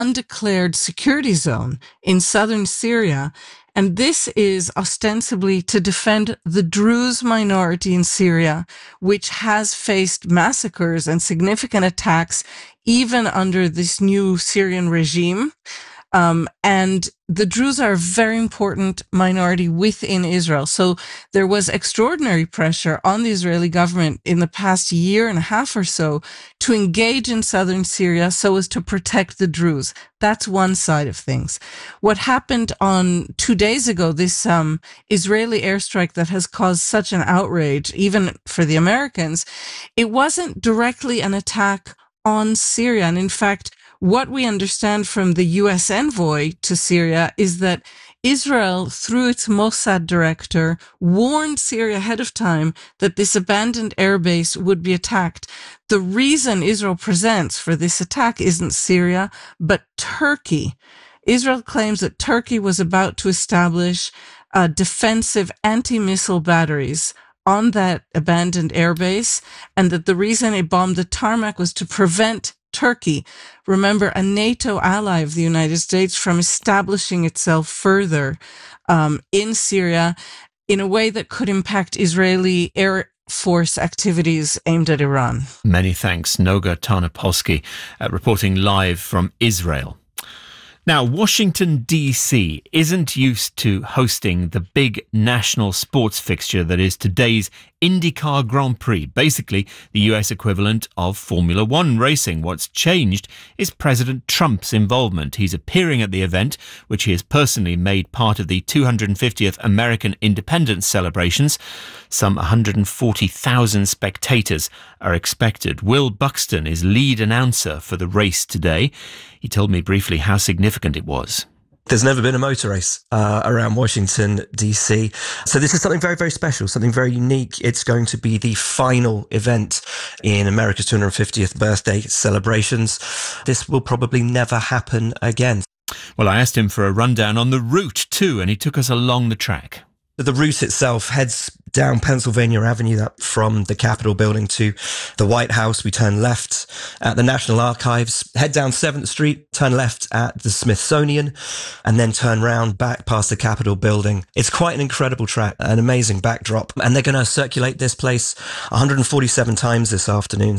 undeclared security zone in southern Syria. And this is ostensibly to defend the Druze minority in Syria, which has faced massacres and significant attacks even under this new Syrian regime. And the Druze are a very important minority within Israel. So there was extraordinary pressure on the Israeli government in the past year and a half or so to engage in southern Syria so as to protect the Druze. That's one side of things. What happened on 2 days ago, this Israeli airstrike that has caused such an outrage, even for the Americans, it wasn't directly an attack on Syria. And in fact, what we understand from the U.S. envoy to Syria is that Israel, through its Mossad director, warned Syria ahead of time that this abandoned airbase would be attacked. The reason Israel presents for this attack isn't Syria, but Turkey. Israel claims that Turkey was about to establish defensive anti-missile batteries on that abandoned airbase, and that the reason it bombed the tarmac was to prevent Turkey, remember, a NATO ally of the United States, from establishing itself further in Syria in a way that could impact Israeli air force activities aimed at Iran. Many thanks, Noga Tarnopolsky, reporting live from Israel. Now, Washington, D.C. isn't used to hosting the big national sports fixture that is today's IndyCar Grand Prix, basically the US equivalent of Formula One racing. What's changed is President Trump's involvement. He's appearing at the event, which he has personally made part of the 250th American independence celebrations. Some 140,000 spectators are expected. Will Buxton is lead announcer for the race today. He told me briefly how significant it was. There's never been a motor race around Washington, D.C. So this is something very, very special, something very unique. It's going to be the final event in America's 250th birthday celebrations. This will probably never happen again. Well, I asked him for a rundown on the route too, and he took us along the track. The route itself heads down Pennsylvania Avenue from the Capitol building to the White House. We turn left at the National Archives, head down 7th Street, turn left at the Smithsonian, and then turn round back past the Capitol building. It's quite an incredible track, an amazing backdrop. And they're going to circulate this place 147 times this afternoon.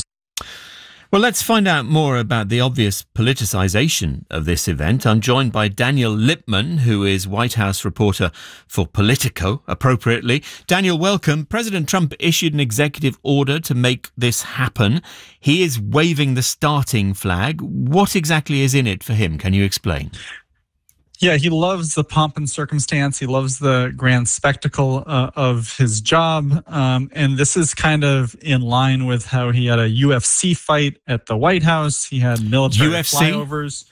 Well, let's find out more about the obvious politicisation of this event. I'm joined by Daniel Lippman, who is White House reporter for Politico, appropriately. Daniel, welcome. President Trump issued an executive order to make this happen. He is waving the starting flag. What exactly is in it for him? Can you explain? Yeah, he loves the pomp and circumstance. He loves the grand spectacle of his job. And this is kind of in line with how he had a UFC fight at the White House. He had military flyovers.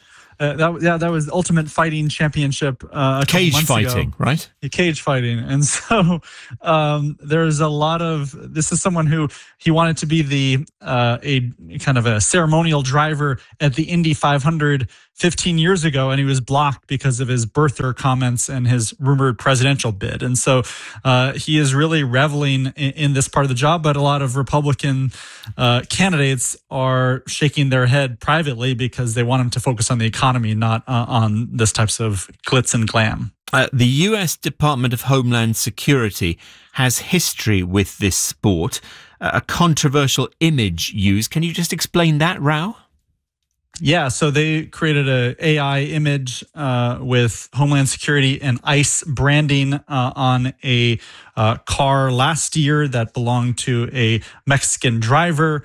That was Ultimate Fighting Championship. Cage fighting, ago. Right? Cage fighting. And so there's a lot of, this is someone who he wanted to be a kind of a ceremonial driver at the Indy 500 15 years ago, and he was blocked because of his birther comments and his rumored presidential bid. And so he is really reveling in this part of the job, but a lot of Republican candidates are shaking their head privately because they want him to focus on the economy, not on this types of glitz and glam. The U.S. Department of Homeland Security has history with this sport, a controversial image used. Can you just explain that, Rao? Yeah, so they created an AI image with Homeland Security and ICE branding on a car last year that belonged to a Mexican driver.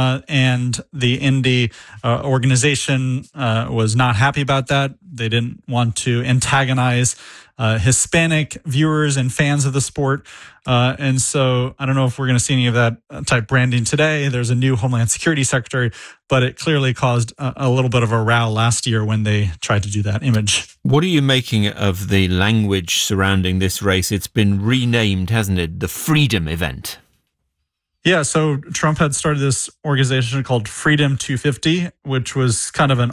And the Indy organization was not happy about that. They didn't want to antagonize Hispanic viewers and fans of the sport. And so I don't know if we're going to see any of that type branding today. There's a new Homeland Security Secretary, but it clearly caused a little bit of a row last year when they tried to do that image. What are you making of the language surrounding this race? It's been renamed, hasn't it? The Freedom Event. Yeah, so Trump had started this organization called Freedom 250, which was kind of an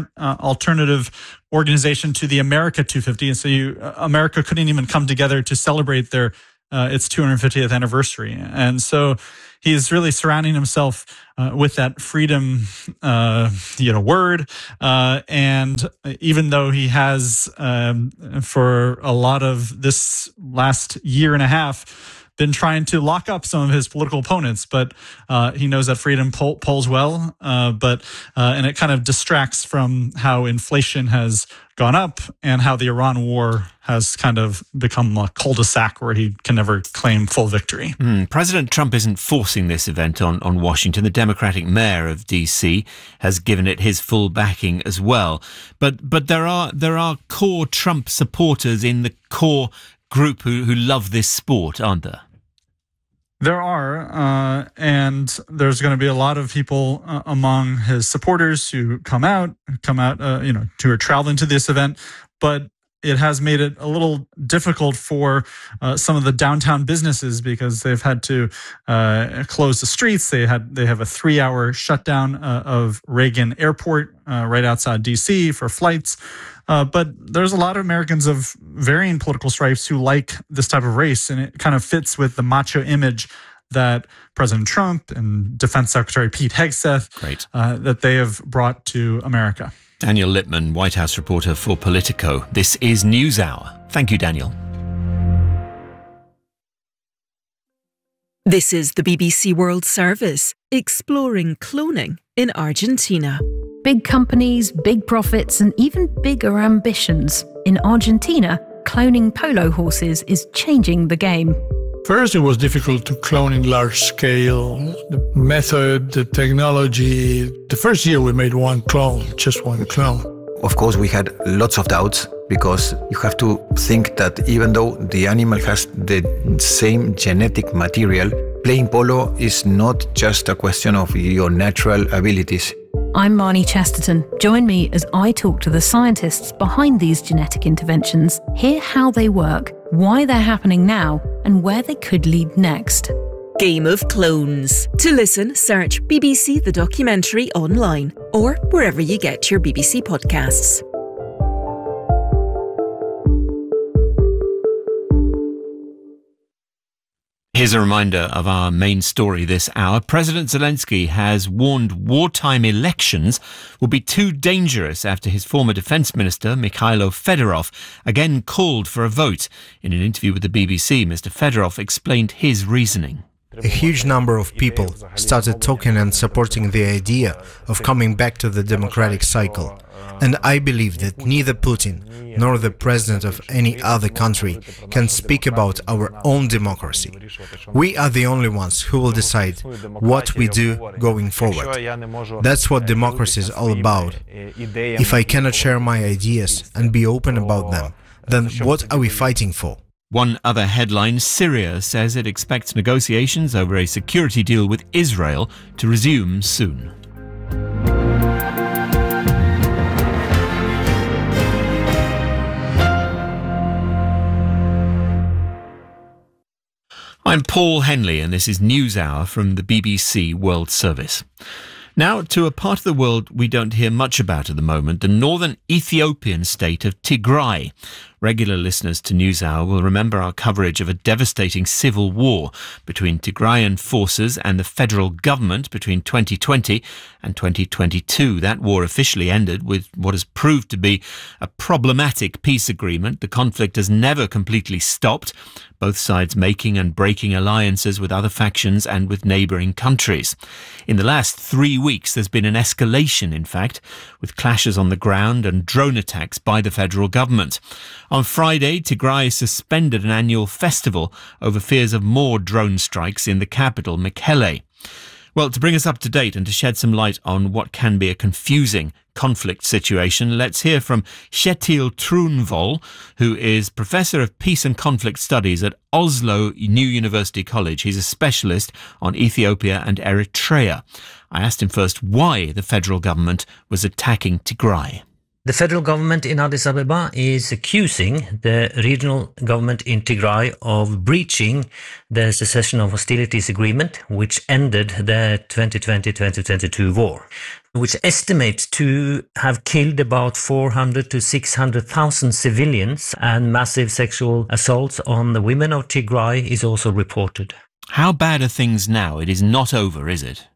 alternative organization to the America 250. And so America couldn't even come together to celebrate their its 250th anniversary. And so he's really surrounding himself with that freedom, word. And even though he has, for a lot of this last year and a half, been trying to lock up some of his political opponents, but he knows that freedom polls well, and it kind of distracts from how inflation has gone up and how the Iran war has kind of become a cul-de-sac where he can never claim full victory. President Trump isn't forcing this event on Washington. The Democratic mayor of D.C. has given it his full backing as well. But there are core Trump supporters in the core group who love this sport, aren't there? There are, and there's going to be a lot of people among his supporters who come out, who are traveling to this event. But it has made it a little difficult for some of the downtown businesses because they've had to close the streets. They have a 3-hour shutdown of Reagan Airport right outside D.C. for flights. But there's a lot of Americans of varying political stripes who like this type of race, and it kind of fits with the macho image that President Trump and Defense Secretary Pete Hegseth that they have brought to America. Daniel Lippman, White House reporter for Politico. This is NewsHour. Thank you, Daniel. This is the BBC World Service, exploring cloning in Argentina. Big companies, big profits, and even bigger ambitions. In Argentina, cloning polo horses is changing the game. First, it was difficult to clone in large scale. The method, the technology. The first year we made just one clone. Of course, we had lots of doubts because you have to think that even though the animal has the same genetic material, playing polo is not just a question of your natural abilities. I'm Marnie Chesterton. Join me as I talk to the scientists behind these genetic interventions, hear how they work, why they're happening now, and where they could lead next. Game of Clones. To listen, search BBC The Documentary online or wherever you get your BBC podcasts. Here's a reminder of our main story this hour. President Zelensky has warned wartime elections will be too dangerous after his former defense minister, Mikhailo Fedorov, again called for a vote. In an interview with the BBC, Mr. Fedorov explained his reasoning. A huge number of people started talking and supporting the idea of coming back to the democratic cycle. And I believe that neither Putin nor the president of any other country can speak about our own democracy. We are the only ones who will decide what we do going forward. That's what democracy is all about. If I cannot share my ideas and be open about them, then what are we fighting for? One other headline, Syria says it expects negotiations over a security deal with Israel to resume soon. I'm Paul Henley, and this is NewsHour from the BBC World Service. Now to a part of the world we don't hear much about at the moment, the northern Ethiopian state of Tigray. Regular listeners to NewsHour will remember our coverage of a devastating civil war between Tigrayan forces and the federal government between 2020 and 2022. That war officially ended with what has proved to be a problematic peace agreement. The conflict has never completely stopped, both sides making and breaking alliances with other factions and with neighbouring countries. In the last 3 weeks, there's been an escalation, in fact, with clashes on the ground and drone attacks by the federal government. On Friday, Tigray suspended an annual festival over fears of more drone strikes in the capital, Mekelle. Well, to bring us up to date and to shed some light on what can be a confusing conflict situation, let's hear from Kjetil Trunvoll, who is Professor of Peace and Conflict Studies at Oslo New University College. He's a specialist on Ethiopia and Eritrea. I asked him first why the federal government was attacking Tigray. The federal government in Addis Ababa is accusing the regional government in Tigray of breaching the cessation of hostilities agreement, which ended the 2020-2022 war. which estimates to have killed about 400 to 600,000 civilians, and massive sexual assaults on the women of Tigray is also reported. How bad are things now? It is not over, is it?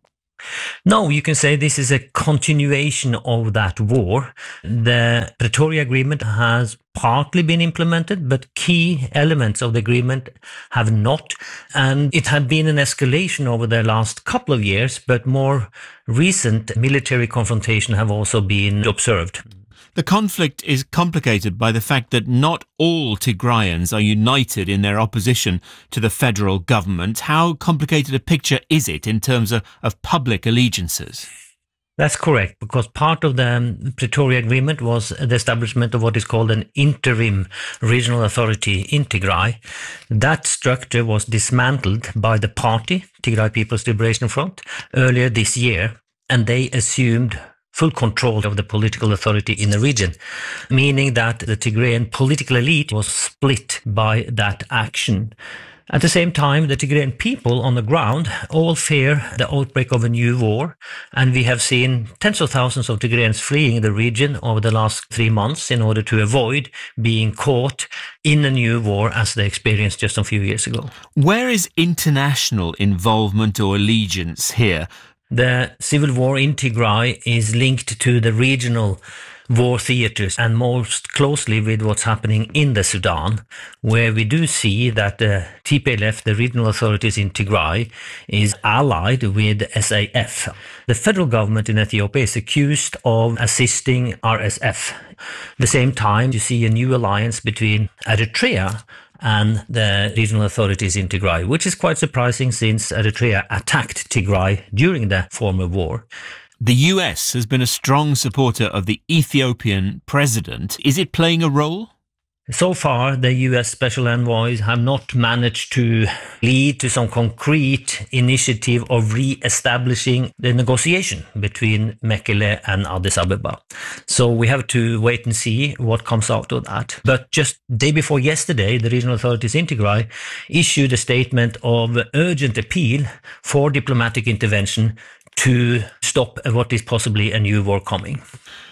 No, you can say this is a continuation of that war. The Pretoria Agreement has partly been implemented, but key elements of the agreement have not. And it had been an escalation over the last couple of years, but more recent military confrontation have also been observed. The conflict is complicated by the fact that not all Tigrayans are united in their opposition to the federal government. How complicated a picture is it in terms of public allegiances? That's correct, because part of the Pretoria Agreement was the establishment of what is called an interim regional authority in Tigray. That structure was dismantled by the party, Tigray People's Liberation Front, earlier this year, and they assumed full control of the political authority in the region, meaning that the Tigrayan political elite was split by that action. At the same time, the Tigrayan people on the ground all fear the outbreak of a new war, and we have seen tens of thousands of Tigrayans fleeing the region over the last 3 months in order to avoid being caught in a new war as they experienced just a few years ago. Where is international involvement or allegiance here? The civil war in Tigray is linked to the regional war theaters and most closely with what's happening in the Sudan, where we do see that the TPLF, the regional authorities in Tigray, is allied with SAF. The federal government in Ethiopia is accused of assisting RSF. At the same time, you see a new alliance between Eritrea and the regional authorities in Tigray, which is quite surprising since Eritrea attacked Tigray during the former war. The US has been a strong supporter of the Ethiopian president. Is it playing a role? So far, the US special envoys have not managed to lead to some concrete initiative of re-establishing the negotiation between Mekele and Addis Ababa. So we have to wait and see what comes out of that. But just day before yesterday, the regional authorities in Tigray issued a statement of urgent appeal for diplomatic intervention to stop what is possibly a new war coming.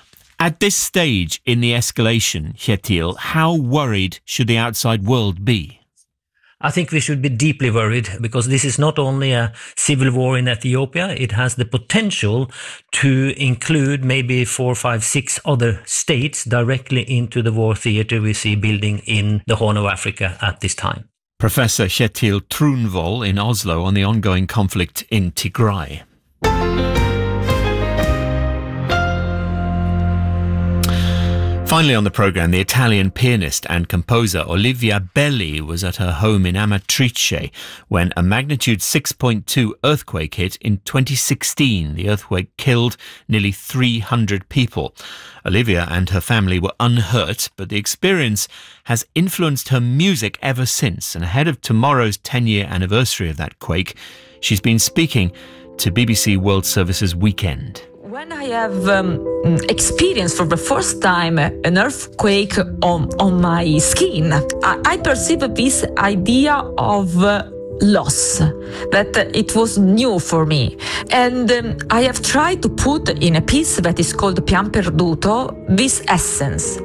At this stage in the escalation, Kjetil, how worried should the outside world be? I think we should be deeply worried, because this is not only a civil war in Ethiopia, it has the potential to include maybe 4, 5, 6 other states directly into the war theater we see building in the Horn of Africa at this time. Professor Kjetil Tronvoll in Oslo on the ongoing conflict in Tigray. Finally on the programme, the Italian pianist and composer Olivia Belli was at her home in Amatrice when a magnitude 6.2 earthquake hit in 2016. The earthquake killed nearly 300 people. Olivia and her family were unhurt, but the experience has influenced her music ever since. And ahead of tomorrow's 10-year anniversary of that quake, she's been speaking to BBC World Service's Weekend. When I have experienced for the first time an earthquake on my skin, I perceive this idea of loss, that it was new for me. And I have tried to put in a piece that is called Pian Perduto this essence.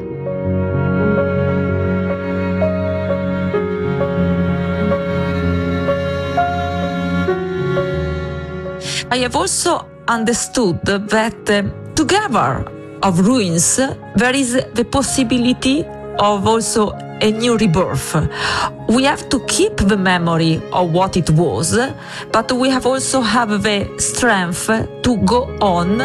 I have also understood that together of ruins there is the possibility of also a new rebirth. We have to keep the memory of what it was, but we have also have the strength to go on.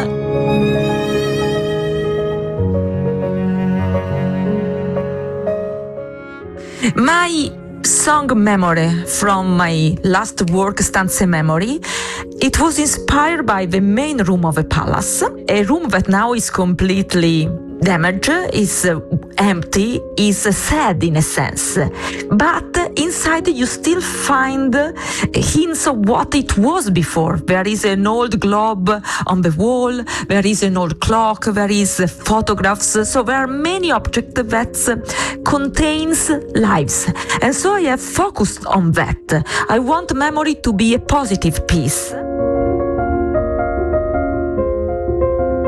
My song Memory from my last work, Stanze Memory, it was inspired by the main room of a palace, a room that now is completely damaged, is empty, is sad in a sense. But inside you still find hints of what it was before. There is an old globe on the wall, there is an old clock, there is photographs. So there are many objects that contains lives. And so I have focused on that. I want memory to be a positive piece.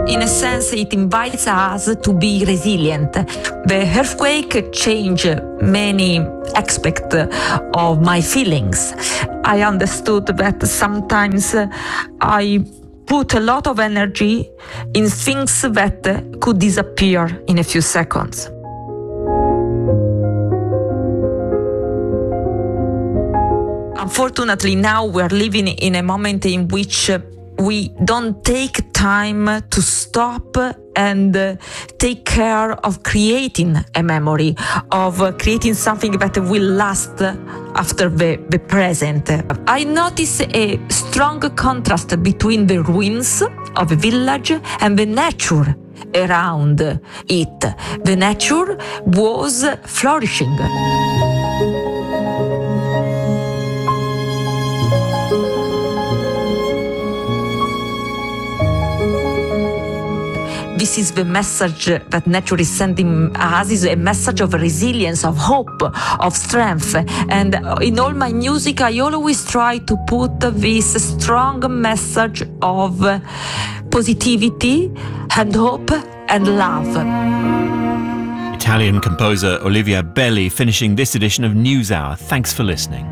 In a sense, it invites us to be resilient. The earthquake changed many aspects of my feelings. I understood that sometimes I put a lot of energy in things that could disappear in a few seconds. Unfortunately, now we're living in a moment in which we don't take time to stop and take care of creating a memory, of creating something that will last after the present. I notice a strong contrast between the ruins of a village and the nature around it. The nature was flourishing. This is the message that nature is sending us, is a message of resilience, of hope, of strength. And in all my music, I always try to put this strong message of positivity and hope and love. Italian composer Olivia Belli finishing this edition of NewsHour. Thanks for listening.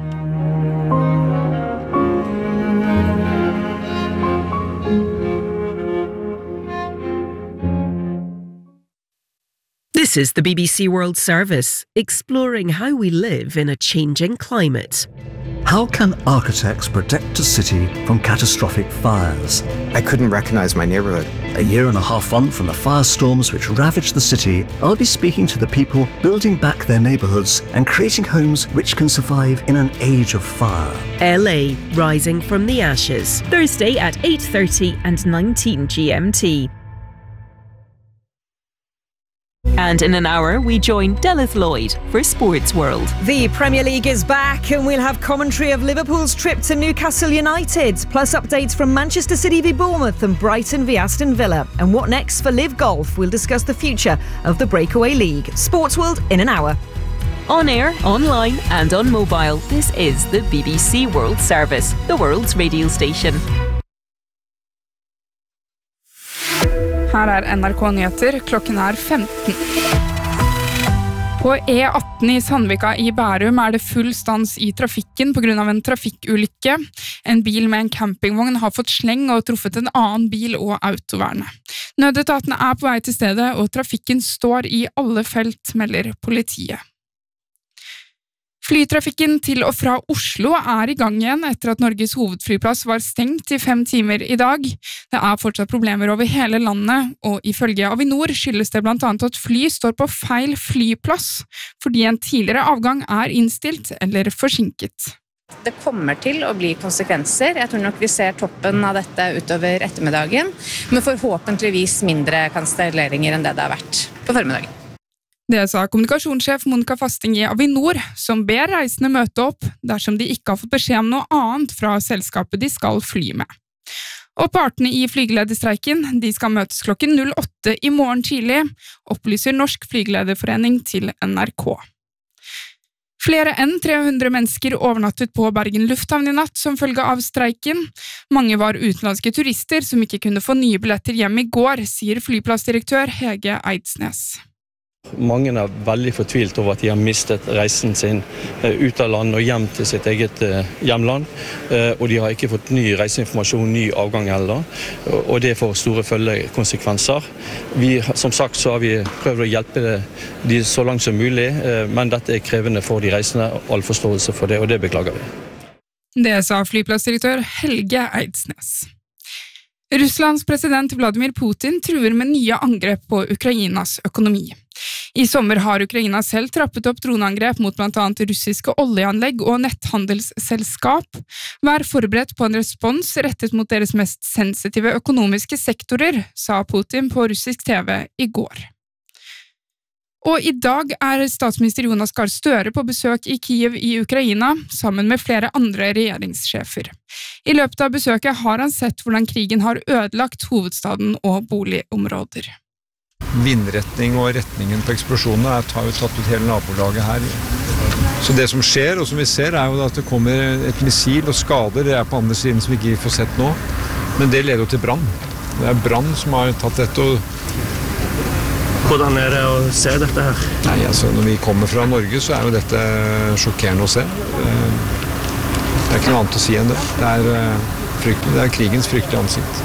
This is the BBC World Service, exploring how we live in a changing climate. How can architects protect a city from catastrophic fires? I couldn't recognize my neighborhood. A year and a half on from the firestorms which ravaged the city, I'll be speaking to the people building back their neighborhoods and creating homes which can survive in an age of fire. LA, Rising from the Ashes, Thursday at 8:30 and 19 GMT. And in an hour, we join Delith Lloyd for Sports World. The Premier League is back and we'll have commentary of Liverpool's trip to Newcastle United, plus updates from Manchester City v Bournemouth and Brighton v Aston Villa. And what next for Live Golf? We'll discuss the future of the Breakaway League. Sports World in an hour. On air, online and on mobile, this is the BBC World Service, the world's radio station. Her NRK Nyheter, klokken 15. På E18 i Sandvika i Bærum det full stans i trafikken på grunn av en trafikkulykke. En bil med en campingvogn har fått sleng og truffet en annen bil og autovernet. Nødetatene på vei til stedet, og trafikken står i alle felt, melder politiet. Flytrafikken til og fra Oslo i gang igjen etter at Norges hovedflyplass var stengt i 5 timer i dag. Det fortsatt problemer over hele landet, og ifølge Avinor skyldes det blant annet at fly står på feil flyplass, fordi en tidligere avgang innstilt eller forsinket. Det kommer til å bli konsekvenser. Jeg tror nok vi ser toppen av dette utover ettermiddagen, men forhåpentligvis mindre kanselleringer enn det har vært på formiddagen. Det sa kommunikasjonssjef Monica Fasting i Avinor, som ber reisende møte opp dersom de ikke har fått beskjed om noe annet fra selskapet de skal fly med. Og partene i flygelederstreiken, de skal møtes klokken 08 i morgen tidlig, opplyser Norsk Flygelederforening til NRK. Flere enn 300 mennesker overnattet på Bergen lufthavn i natt som følge av streiken. Mange var utenlandske turister som ikke kunne få nye billetter hjem i går, sier flyplassdirektør Hege Eidsnes. Mange veldig fortvilt over at de har mistet reisen sin ut av land og hjem til sitt eget hjemland, og de har ikke fått ny reiseinformasjon, ny avgang heller, og det får store følgekonsekvenser. Som sagt så har vi prøvd å hjelpe de så langt som mulig, men dette krevende for de reisende, all forståelse for det, og det beklager vi. Det sa flyplassdirektør Helge Eidsnes. Russlands president Vladimir Putin truer med nye angrep på Ukrainas økonomi. I sommer har Ukraina selv trappet opp droneangrep mot blant annet russiske oljeanlegg og netthandelsselskap. Vær forberedt på en respons rettet mot deres mest sensitive økonomiske sektorer, sa Putin på russisk TV i går. Og i dag statsminister Jonas Gahr Støre på besøk i Kiev i Ukraina, sammen med flere andre regjeringssjefer. I løpet av besøket har han sett hvordan krigen har ødelagt hovedstaden og boligområder. Vindretning og retningen på eksplosjonene har jo tatt ut hele nabolaget her. Så det som skjer, og som vi ser, jo at det kommer et missil og skader. Det på andre siden som vi ikke får sett nå, men det leder jo til brann. Det Brann som har tatt dette. Hvordan det å se dette her? Nei, altså når vi kommer fra Norge så jo dette sjokkerende å se. Det ikke noe annet å si enn det. Fryktelig, det krigens fryktelige ansikt.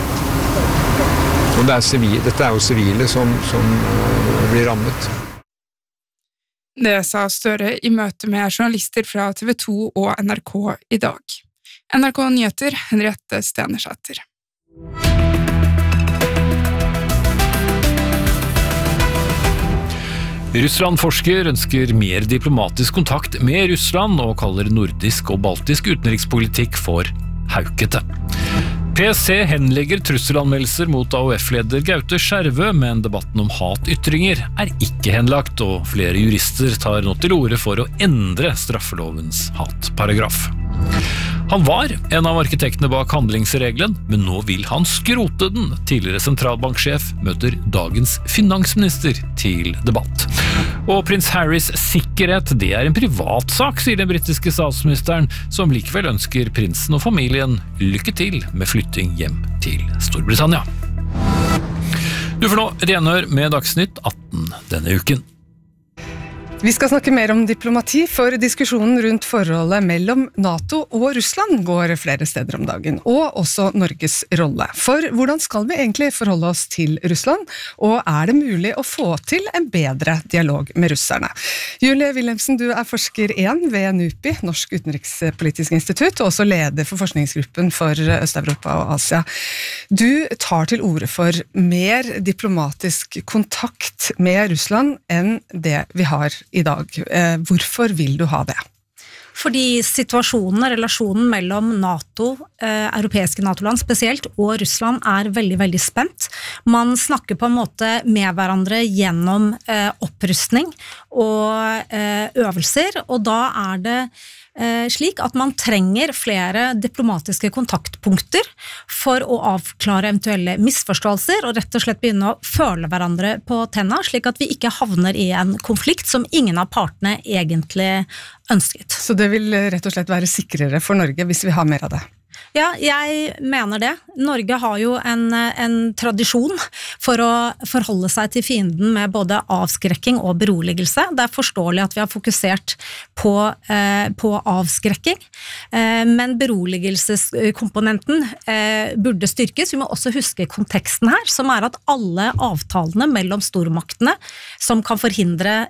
Og dette jo sivile som blir rammet. Det sa Støre I møte med journalister fra TV 2 og NRK I dag. NRK Nyheter, Henriette Stenersæter. Russland-forsker ønsker mer diplomatisk kontakt med Russland og kaller nordisk og baltisk utenrikspolitikk for haukete. PST henlegger trusselanmeldelser mot AUF-leder Gaute Skjervø, men debatten om hatytringer ikke henlagt, og flere jurister tar nå til orde for å endre straffelovens hatparagraf. Han var en av arkitektene bak handlingsregelen, men nå vil han skrote den. Tidligere sentralbanksjef møter dagens finansminister til debatt. Og prins Harrys sikkerhet, det en privatsak, sier den britiske statsministeren, som likevel ønsker prinsen og familien lykke til med flytting hjem til Storbritannia. Du får nå renhør med Dagsnytt 18 denne uken. Vi skal snakke mer om diplomati, for diskusjonen rundt forholdet mellom NATO og Russland går flere steder om dagen, og også Norges rolle. For hvordan skal vi egentlig forholde oss til Russland, og det mulig å få til en bedre dialog med russerne? Julie Wilhelmsen, du forsker 1 ved NUPI, Norsk Utenrikspolitisk Institutt, og også leder for forskningsgruppen for Øst-Europa og Asia. Du tar til orde for mer diplomatisk kontakt med Russland enn det vi har I dag. Hvorfor vil du ha det? Fordi relasjonen mellom NATO, europeiske NATO-land spesielt, og Russland veldig, veldig spent. Man snakker på en måte med hverandre gjennom opprustning og øvelser, og da det slik at man trenger flere diplomatiske kontaktpunkter for å avklare eventuelle misforståelser og rett og slett begynne å føle hverandre på tenna, slik at vi ikke havner I en konflikt som ingen av partene egentlig ønsket. Så det vil rett og slett være sikrere for Norge hvis vi har mer av det? Ja, jeg mener det. Norge har jo en tradisjon for å forholde seg til fienden med både avskrekking og beroligelse. Det forståelig at vi har fokusert på avskrekking, men beroligelseskomponenten burde styrkes. Vi må også huske konteksten her, som at alle avtalene mellom stormaktene som kan forhindre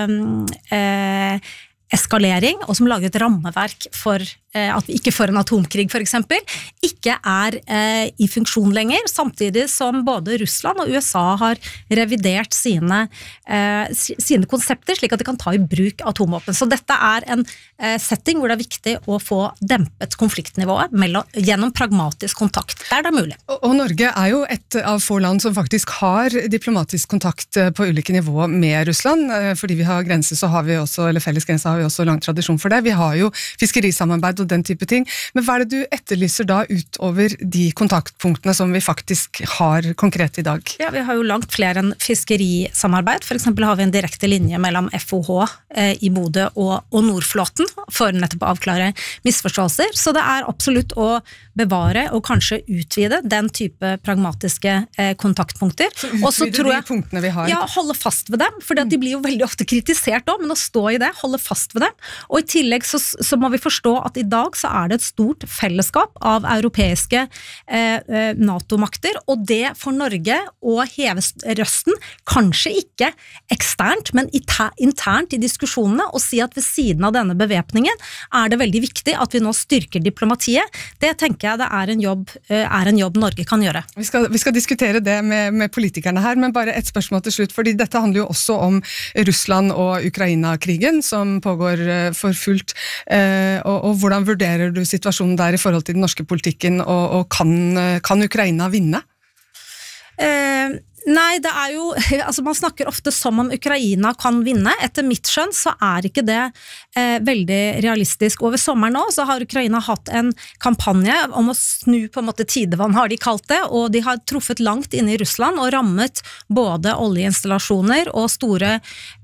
eskalering, og som lager et rammeverk for at vi ikke får en atomkrig for eksempel, ikke I funksjon lenger, samtidig som både Russland og USA har revidert sine konsepter, slik at de kan ta I bruk atomvåpen. Så dette en setting hvor det viktig å få dempet konfliktnivået gjennom pragmatisk kontakt. Det mulig. Og Norge jo et av få land som faktisk har diplomatisk kontakt på ulike nivå med Russland, fordi vi har grenser, så har vi også, eller felles grenser har vi også lang tradisjon for det. Vi har jo fiskerisamarbeid og den type ting. Men hva det du etterlyser da utover de kontaktpunktene som vi faktisk har konkret I dag? Ja, vi har jo langt flere enn fiskerisamarbeid. For eksempel har vi en direkte linje mellom FOH I Bodø og Nordflåten for nettopp å avklare misforståelser. Så det absolutt å bevare og kanskje utvide den type pragmatiske kontaktpunkter. Så utvide de punktene vi har? Ja, holde fast ved dem, for de blir jo veldig ofte kritisert også, men å stå I det, holde fast ved dem. Og I tillegg så må vi forstå at I dag så det et stort fellesskap av europeiske NATO-makter, og det for Norge å heve røsten, kanskje ikke eksternt, men internt I diskusjonene, og si at ved siden av denne bevæpningen det veldig viktig at vi nå styrker diplomatiet. Det tenker jeg det en jobb Norge kan gjøre. Vi skal diskutere det med politikerne her, men bare et spørsmål til slutt, fordi dette handler jo også om Russland og Ukraina-krigen, som pågår for fullt, og hvordan vurderer du situasjonen der I forhold til den norske politikken, og kan Ukraina vinne? Nei, det jo, altså man snakker ofte som om Ukraina kan vinne. Etter mitt skjønn så ikke det veldig realistisk. Over sommeren nå så har Ukraina hatt en kampanje om å snu på en måte tidevann, har de kalt det, og de har truffet langt inn i Russland og rammet både oljeinstallasjoner og store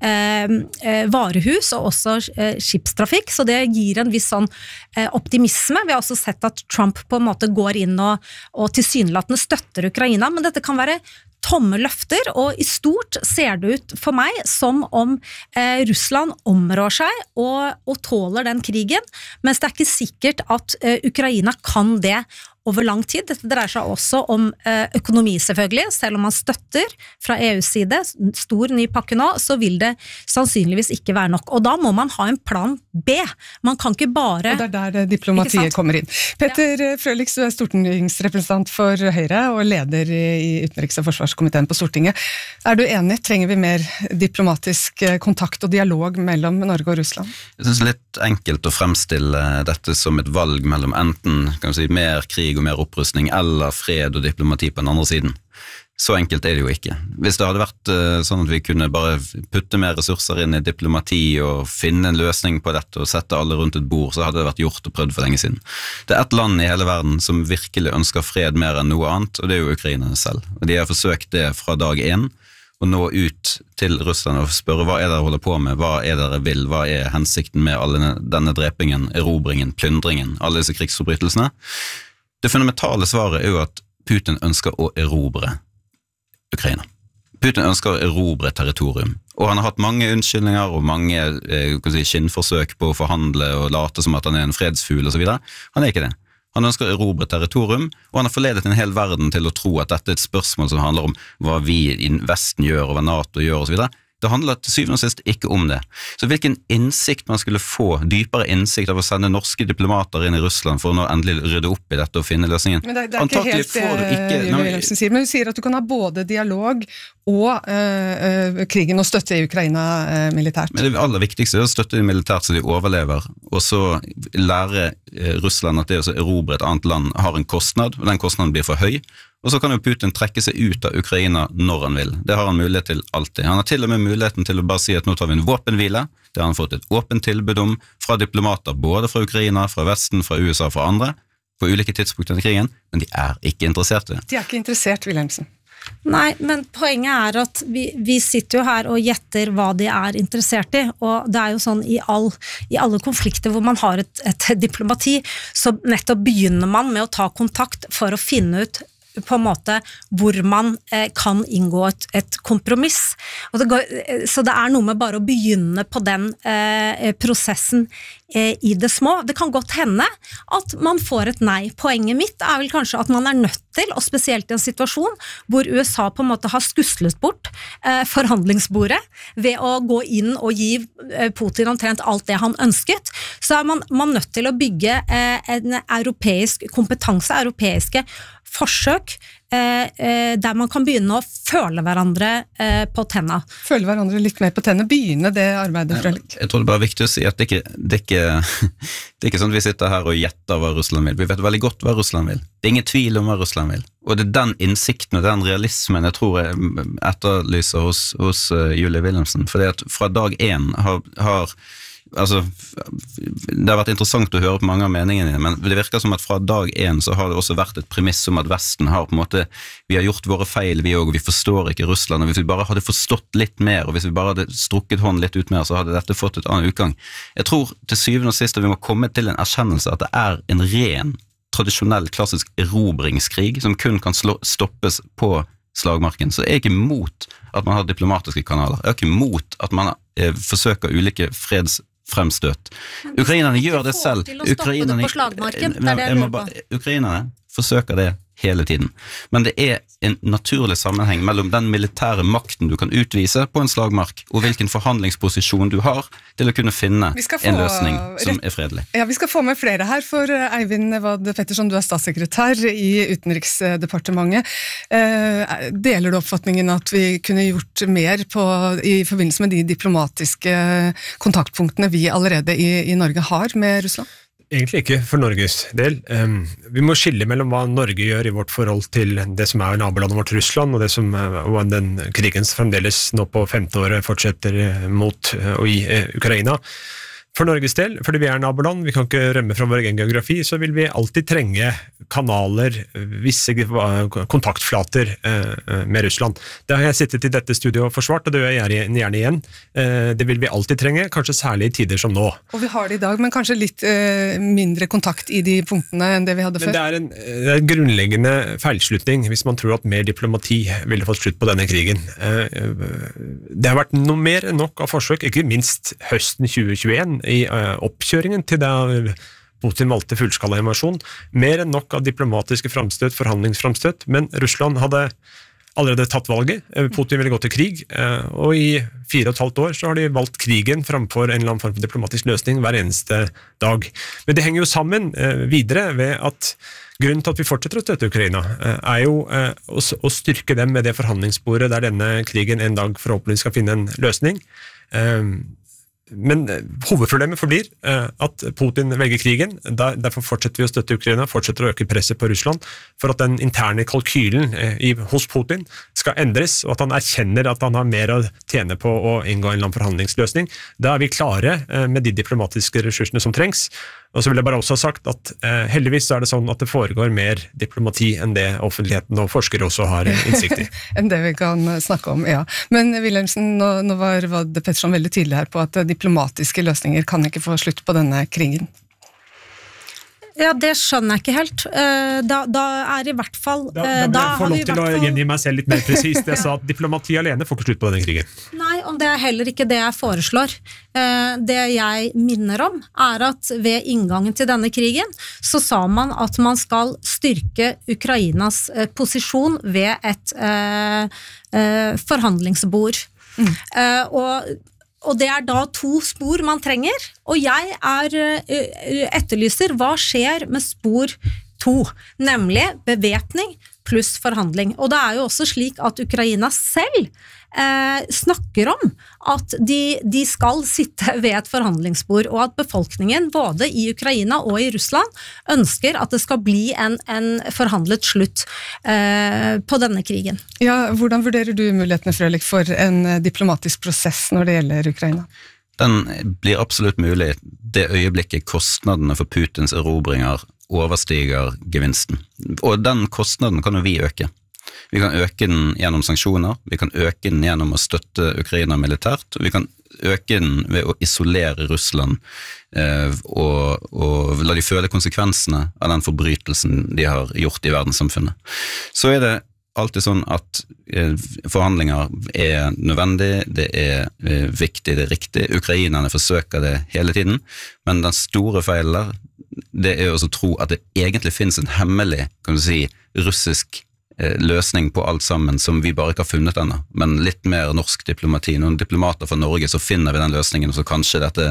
varehus og også skipstrafikk, så det gir en viss sånn optimisme. Vi har også sett at Trump på en måte går inn og tilsynelatende støtter Ukraina, men dette kan være tomme løfter, og i stort ser det ut for meg som om Russland områr seg og tåler den krigen, mens det ikke sikkert at Ukraina kan det over lang tid. Dette dreier seg også om økonomi selvfølgelig, selv om man støtter fra EUs side, stor ny pakke nå, så vil det sannsynligvis ikke være nok. Og da må man ha en plan B. Man kan ikke bare... Og det der diplomatiet kommer inn. Petter Frølich, du stortingsrepresentant for Høyre og leder i utenriks- og forsvarskomiteen på Stortinget. Du enig? Trenger vi mer diplomatisk kontakt og dialog mellom Norge og Russland? Jeg synes det litt enkelt å fremstille dette som et valg mellom enten kan vi si, mer krig og mer opprustning, eller fred og diplomati på den andre siden. Så enkelt det jo ikke. Hvis det hadde vært sånn at vi kunne bare putte mer ressurser inn i diplomati og finne en løsning på dette og sette alle rundt et bord, så hadde det vært gjort og prøvd for lenge siden. Det et land i hele verden som virkelig ønsker fred mer enn noe annet, og det jo Ukraina selv. Og de har forsøkt det fra dag 1, å nå ut til Russland og spørre hva dere holder på med, hva dere vil, hva hensikten med alle denne drepingen, erobringen, plyndringen, alle disse krigsforbrytelsene. Det fundamentale svaret jo at Putin ønsker å erobre Ukraina. Putin ønsker å erobre territorium, og han har hatt mange unnskyldninger og mange skinnforsøk på å forhandle og late som at han en fredsfugl og så videre. Han ikke det. Han ønsker å erobre territorium, og han har forledet en hel verden til å tro at dette et spørsmål som handler om hva vi i Vesten gjør og hva NATO gjør og så videre. Det handler til syvende og sist ikke om det. Så hvilken innsikt man skulle få, dypere innsikt av å sende norske diplomater inn i Russland for å nå endelig rydde opp i dette og finne løsningen. Men det ikke helt det Julie Wilhelmsen sier, men du sier at du kan ha både dialog og krigen og støtte i Ukraina militært. Men det aller viktigste å støtte i militært så de overlever, og så lære Russland at det å erobre et annet land har en kostnad, og den kostnaden blir for høy. Og så kan jo Putin trekke seg ut av Ukraina når han vil. Det har han mulighet til alltid. Han har til og med muligheten til å bare si at nå tar vi en våpenhvile. Det har han fått et åpent tilbud om fra diplomater, både fra Ukraina, fra Vesten, fra USA, fra andre, på ulike tidspunkter i krigen, men de ikke interessert i det. De ikke interessert, Wilhelmsen. Nei, men poenget at vi sitter jo her og gjetter hva de interessert i, og det jo sånn i alle konflikter hvor man har et diplomati, så nettopp begynner man med å ta kontakt for å finne ut på en måte hvor man kan inngå et kompromiss. Og så det noe med bare å begynne på den prosessen i det små. Det kan godt hende at man får et nei. Poenget mitt vel kanskje at man nødt til, og spesielt i en situasjon hvor USA på en måte har skuslet bort forhandlingsbordet ved å gå inn og gi Putin omtrent alt det han ønsket, så man nødt til å bygge en europeisk kompetanse, europeiske forsøk der man kan begynne å føle hverandre på tenna. Føle hverandre litt mer på tenna, begynne det arbeidet, Frølich. Jeg tror det bare er viktig å si at det er ikke sånn at vi sitter her og gjetter hva Russland vil. Vi vet veldig godt hva Russland vil. Det er ingen tvil om hva Russland vil. Og det den innsikten og den realismen jeg tror jeg etterlyser hos Julie Wilhelmsen. Fordi at fra dag 1 har altså, det har vært interessant å høre på mange av meningene, men det virker som at fra dag 1 så har det også vært et premiss om at Vesten har på en måte, vi har gjort våre feil vi også, og vi forstår ikke Russland, og hvis vi bare hadde forstått litt mer, og hvis vi bare hadde strukket hånd litt ut mer, så hadde dette fått et annet utgang. Jeg tror til syvende og sist at vi må komme til en erkjennelse at det en ren, tradisjonell, klassisk erobringskrig som kun kan stoppes på slagmarken. Så jeg ikke imot at man har diplomatiske kanaler. Jeg ikke imot at man forsøker ulike fredsfremstøt. Ukrainerne gjør det selv. Ukrainerne forsøker det hele tiden. Men det en naturlig sammenheng mellom den militære makten du kan utvise på en slagmark, og hvilken forhandlingsposisjon du har til å kunne finne en løsning som fredelig. Ja, vi skal få med flere her, for Eivind Wad Pettersson, du statssekretær i Utenriksdepartementet. Deler du oppfatningen at vi kunne gjort mer i forbindelse med de diplomatiske kontaktpunktene vi allerede i Norge har med Russland? Egentlig ikke for Norges del. Vi må skille mellom hva Norge gjør i vårt forhold til det som nabolandet vårt Russland, og det som den krigen som fremdeles nå på 15 året fortsetter mot og i Ukraina. For Norges del, fordi vi naboland, vi kan ikke rømme fra vår egen geografi, så vil vi alltid trenge kanaler, visse kontaktflater med Russland. Det har jeg sittet i dette studiet og forsvart, og det gjør jeg gjerne igjen. Det vil vi alltid trenge, kanskje særlig i tider som nå. Og vi har det i dag, men kanskje litt mindre kontakt i de punktene enn det vi hadde før. Men det er en grunnleggende feilslutning hvis man tror at mer diplomati ville fått slutt på denne krigen. Det har vært noe mer enn nok av forsøk, ikke minst høsten 2021, i oppkjøringen til da Putin valgte fullskala invasjon, mer enn nok av diplomatiske framstøt, forhandlingsframstøt, men Russland hadde allerede tatt valget, Putin ville gå til krig, og i 4,5 år så har de valgt krigen framfor en eller annen form for diplomatisk løsning hver eneste dag. Men det henger jo sammen videre ved at grunnen til at vi fortsetter å støtte Ukraina jo å styrke dem med det forhandlingsbordet der denne krigen en dag forhåpentlig skal finne en løsning. Men hovedproblemet forblir at Putin velger krigen, derfor fortsetter vi å støtte Ukraina, fortsetter å øke presset på Russland, for at den interne kalkylen hos Putin skal endres, og at han erkjenner at han har mer å tjene på å inngå en eller annen forhandlingsløsning. Da vi klare med de diplomatiske ressursene som trengs, og så vil jeg bare også ha sagt at heldigvis er det sånn at det foregår mer diplomati enn det offentligheten og forskere også har innsikt i. Enn det vi kan snakke om, ja. Men Wilhelmsen, nå var Vade Petterson veldig tydelig her på at diplomatiske løsninger kan ikke få slutt på denne krigen. Ja, det skjønner jeg ikke helt. Da i hvert fall... Da må jeg få lov til å gjengi meg selv litt mer presist. Jeg sa at diplomati alene får ikke slutt på denne krigen. Nei, og det heller ikke det jeg foreslår. Det jeg minner om at ved inngangen til denne krigen, så sa man at man skal styrke Ukrainas posisjon ved et forhandlingsbord. Og det da 2 spor man trenger, og jeg etterlyser hva skjer med spor 2, nemlig bevæpning pluss forhandling. Og det jo også slik at Ukraina selv snakker om at de skal sitte ved et forhandlingsbord, og at befolkningen både i Ukraina og i Russland ønsker at det skal bli en forhandlet slutt på denne krigen. Ja, hvordan vurderer du mulighetene, Frølich, for en diplomatisk prosess når det gjelder Ukraina? Den blir absolutt mulig det øyeblikket kostnadene for Putins erobringer overstiger gevinsten. Og den kostnaden kan jo vi øke. Vi kan øke den gjennom sanksjoner, vi kan øke den gjennom å støtte Ukraina militært, og vi kan øke den ved å isolere Russland og la de føle konsekvensene av den forbrytelsen de har gjort i verdenssamfunnet. Så det alltid sånn at forhandlinger nødvendig, det viktig, det riktig. Ukrainerne forsøker det hele tiden, men den store feilen der, det også å tro at det egentlig finnes en hemmelig, kan du si, russisk løsning på alt sammen som vi bare ikke har funnet ennå, men litt mer norsk diplomati. Noen diplomater fra Norge, så finner vi den løsningen, og så kanskje dette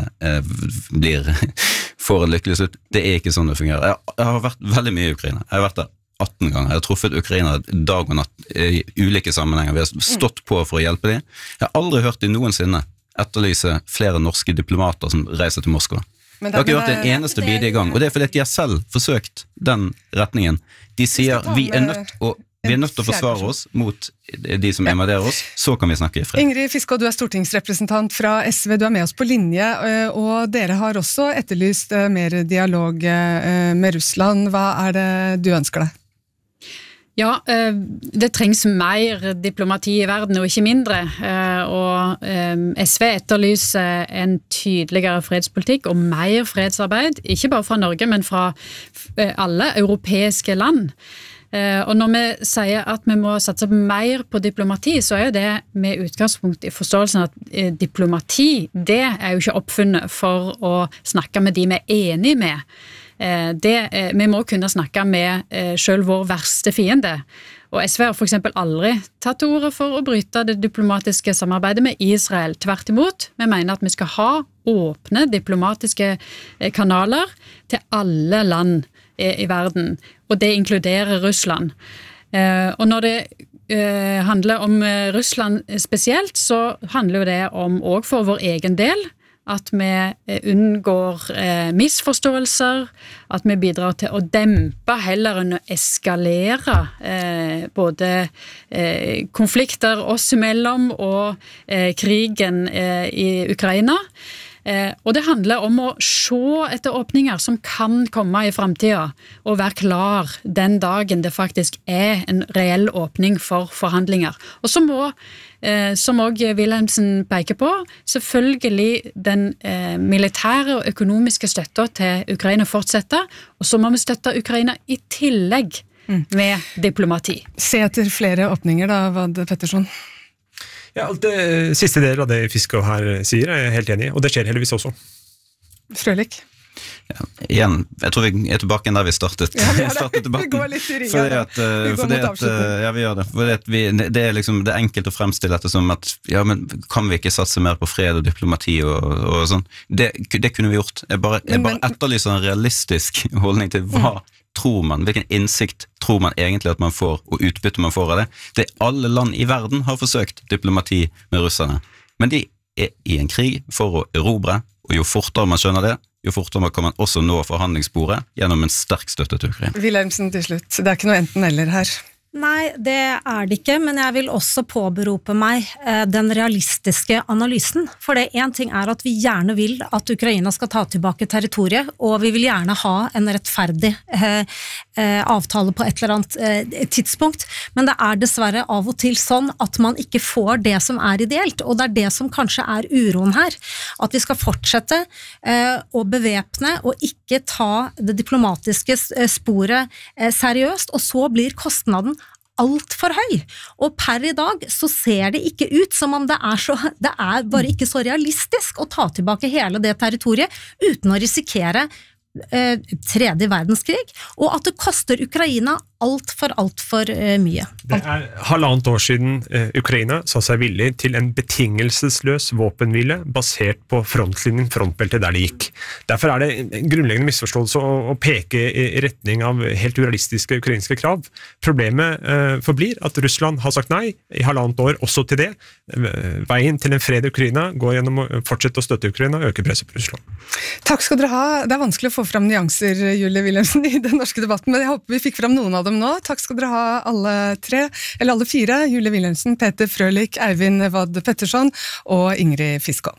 får en lykkelig slutt. Det ikke sånn det fungerer. Jeg har vært veldig mye i Ukraina. Jeg har vært der 18 ganger. Jeg har truffet Ukraina dag og natt i ulike sammenhenger. Vi har stått på for å hjelpe dem. Jeg har aldri hørt de noensinne etterlyse flere norske diplomater som reiser til Moskva. Det har ikke gjort en eneste bidige gang, og det fordi at de har selv forsøkt den retningen. De sier vi nødt til å forsvare oss mot de som invaderer oss, så kan vi snakke i fred. Ingrid Fiskå, du stortingsrepresentant fra SV, du med oss på linje, og dere har også etterlyst mer dialog med Russland. Hva det du ønsker deg? Ja, det trengs mer diplomati i verden, og ikke mindre. Og SV etterlyser en tydeligere fredspolitikk og mer fredsarbeid, ikke bare fra Norge, men fra alle europeiske land. Og når vi sier at vi må satse mer på diplomati, så jo det med utgangspunkt i forståelsen at diplomati, det jo ikke oppfunnet for å snakke med de vi enige med. Vi må kunne snakke med selv vår verste fiende. Og SV har for eksempel aldri tatt ordet for å bryte det diplomatiske samarbeidet med Israel. Tvert imot, vi mener at vi skal ha åpne diplomatiske kanaler til alle land i verden, og det inkluderer Russland. Og når det handler om Russland spesielt, så handler det om også for vår egen del at vi unngår misforståelser, at vi bidrar til å dempe heller enn å eskalere både konflikter oss imellom og krigen i Ukraina. Og det handler om å se etter åpninger som kan komme i fremtiden, og være klar den dagen det faktisk en reell åpning for forhandlinger. Og så må, som også Wilhelmsen peker på, selvfølgelig den militære og økonomiske støtten til Ukraina fortsette, og så må vi støtte Ukraina i tillegg med diplomati. Se etter flere åpninger da, Vad Pettersson? Ja, alt det siste del av det Fiskå her sier jeg helt enig i, og det skjer heldigvis også. Frølik? Ja, igjen, jeg tror vi tilbake igjen der vi startet. Ja, debatten. Vi går litt i ringen. Ja, vi gjør det. Det liksom, det enkelt å fremstille dette som at, ja, men kan vi ikke satse mer på fred og diplomati og sånn? Det kunne vi gjort. Jeg bare etterlyser en realistisk holdning til hva tror man, hvilken innsikt tror man egentlig at man får, og utbytte man får av det. Det alle land i verden har forsøkt diplomati med russerne, men de i en krig for å erobre, og jo fortere man skjønner det, jo fortere kan man også nå forhandlingsbordet gjennom en sterk støtte til Ukraina. Wilhelmsen til slutt, det ikke noe enten eller her. Nei, det det ikke, men jeg vil også påberope meg den realistiske analysen. For det en ting at vi gjerne vil at Ukraina skal ta tilbake territoriet, og vi vil gjerne ha en rettferdig avtale på et eller annet tidspunkt. Men det dessverre av og til sånn at man ikke får det som ideelt, og det det som kanskje uroen her. At vi skal fortsette å bevæpne og ikke ta det diplomatiske sporet seriøst, og så blir kostnaden alt for høy, og per i dag så ser det ikke ut som om det bare ikke så realistisk å ta tilbake hele det territoriet uten å risikere tredje verdenskrig, og at det koster Ukraina alt for mye. Det 1,5 år siden Ukraina sa seg villig til en betingelsesløs våpenhvile basert på frontbeltet der det gikk. Derfor det en grunnleggende misforståelse å peke i retning av helt urealistiske ukrainske krav. Problemet forblir at Russland har sagt nei i 1,5 år også til det. Veien til en fred i Ukraina går gjennom å fortsette å støtte Ukraina og øke presset på Russland. Takk skal dere ha. Det vanskelig å få fram nyanser, Julie Wilhelmsen, i den norske debatten, men jeg håper vi fikk fram noen av dem nå. Takk skal dere ha alle fire, Julie Wilhelmsen, Peter Frølik, Eivind Vad Pettersson og Ingrid Fiskå.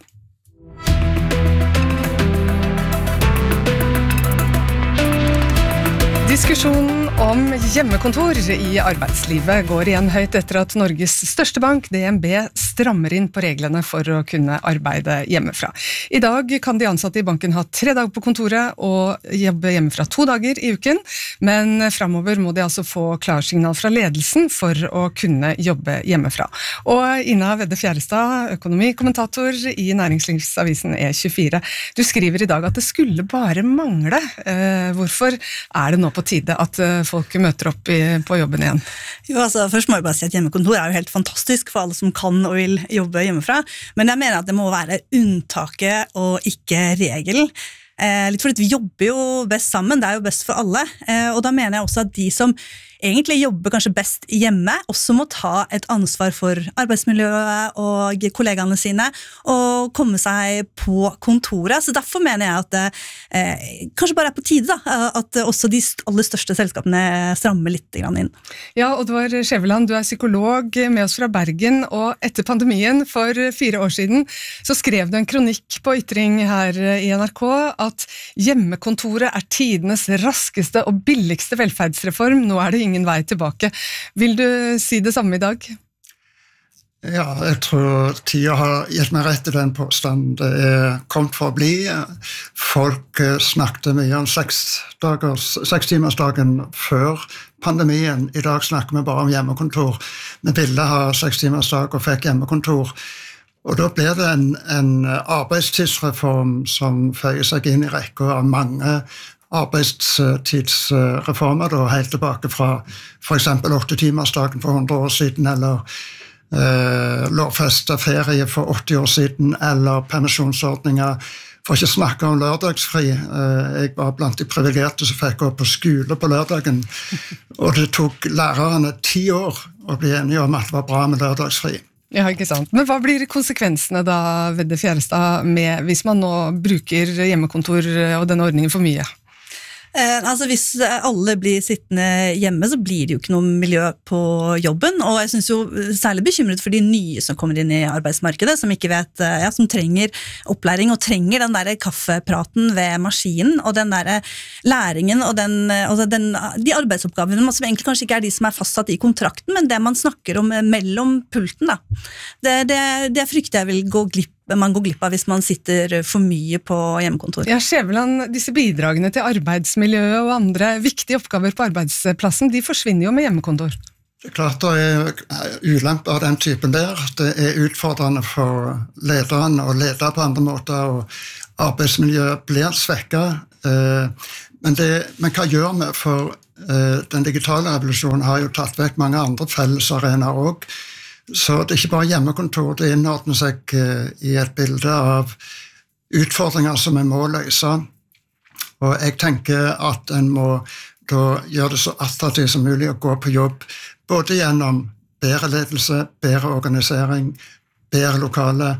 Diskusjonen om hjemmekontor i arbeidslivet går igjen høyt etter at Norges største bank, DNB, strammer inn på reglene for å kunne arbeide hjemmefra. I dag kan de ansatte i banken ha 3 dager på kontoret og jobbe hjemmefra 2 dager i uken, men fremover må de altså få klarsignal fra ledelsen for å kunne jobbe hjemmefra. Og Ina Vedde Fjærestad, økonomikommentator i Næringslivsavisen E24, du skriver i dag at det skulle bare mangle. Hvorfor det nå på tide at folk møter opp på jobben igjen? Jo, altså, først må jeg bare si at hjemmekontor jo helt fantastisk for alle som kan og vil jobbe hjemmefra, men jeg mener at det må være unntaket og ikke regelen. Litt fordi vi jobber jo best sammen, det jo best for alle, og da mener jeg også at de som egentlig jobber kanskje best hjemme, også må ta et ansvar for arbeidsmiljøet og kollegaene sine, og komme seg på kontoret. Så derfor mener jeg at det kanskje bare på tide da, at også de aller største selskapene strammer litt inn. Ja, Oddvar Skjæveland, du psykolog med oss fra Bergen, og etter pandemien for 4 år siden, så skrev du en kronikk på Ytring her i NRK at hjemmekontoret tidenes raskeste og billigste velferdsreform. Nå det ingen vei tilbake. Vil du si det samme i dag? Ja, jeg tror tida har gitt meg rett i den påstanden. Det kommet for å bli. Folk snakket mye om 6-timersdagen før pandemien. I dag snakker vi bare om hjemmekontor. Vi ville ha 6-timersdag og fikk hjemmekontor. Og da blir det en arbeidstidsreform som føyer seg inn i rekka av mange arbeidstidsreformer, da, helt tilbake fra for eksempel 8-timersdagen for 100 år siden, eller lovfestet ferie for 80 år siden, eller permisjonsordninger, for ikke snakke om lørdagsfri. Jeg var blant de privilegerte som fikk gå på skole på lørdagen, og det tok lærerne 10 år å bli enige om at det var bra med lørdagsfri. Ja, ikke sant. Men hva blir konsekvensene da, Vedde Fjærestad, hvis man nå bruker hjemmekontor og denne ordningen for mye? Altså hvis alle blir sittende hjemme, så blir det jo ikke noe miljø på jobben, og jeg synes jo særlig bekymret for de nye som kommer inn i arbeidsmarkedet, som ikke vet, som trenger opplæring, og trenger den der kaffepraten ved maskinen, og den der læringen, og de arbeidsoppgavene, som egentlig kanskje ikke de som fastsatt i kontrakten, men det man snakker om mellom pulten da. Det frykter jeg vil man går glipp av hvis man sitter for mye på hjemmekontor. Ja, Skjæveland, disse bidragene til arbeidsmiljøet og andre viktige oppgaver på arbeidsplassen, de forsvinner jo med hjemmekontor. Det klart det ulemper av den typen der. Det utfordrende for lederne å lede på andre måter, og arbeidsmiljøet blir svekket. Men hva gjør vi? For den digitale revolusjonen har jo tatt vekk mange andre fellesarenaer også. Så det ikke bare hjemmekontor, det innordner seg i et bilde av utfordringer som vi må løse. Og jeg tenker at en må da gjøre det så attraktivt som mulig å gå på jobb, både gjennom bedre ledelse, bedre organisering, bedre lokale,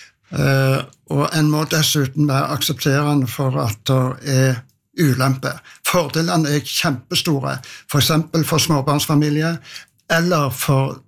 og en må dessuten være aksepterende for at det ulemper. Fordelene kjempestore, for eksempel for småbarnsfamilier, eller for